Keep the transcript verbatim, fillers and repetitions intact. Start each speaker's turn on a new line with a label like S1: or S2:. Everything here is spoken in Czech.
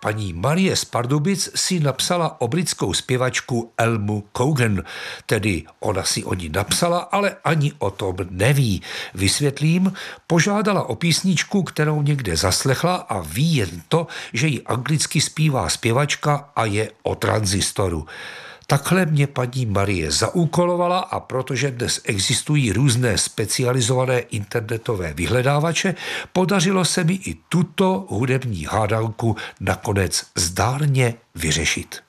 S1: paní Marie z Pardubic si napsala o britskou zpěvačku Elmu Cogan. Tedy ona si o ní napsala, ale ani o tom neví. Vysvětlím, požádala o písničku, kterou někde zaslechla a ví jen to, že ji anglicky zpívá zpěvačka a je o tranzistoru. Takhle mě paní Marie zaúkolovala a protože dnes existují různé specializované internetové vyhledávače, podařilo se mi i tuto hudební hádanku nakonec zdárně vyřešit.